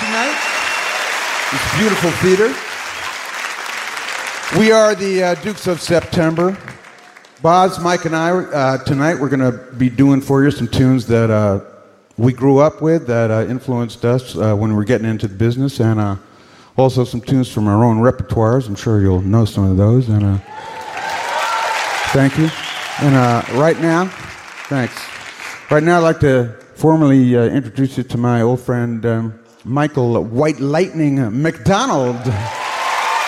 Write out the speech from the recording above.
tonight. This beautiful theater. We are the Dukes of September. Boz, Mike, and I, tonight we're going to be doing for you some tunes that we grew up with, that influenced us when we were getting into the business, and also some tunes from our own repertoires. I'm sure you'll know some of those. And thank you. And right now, thanks. Right now, I'd like to formally introduce you to my old friend, Michael White Lightning McDonald.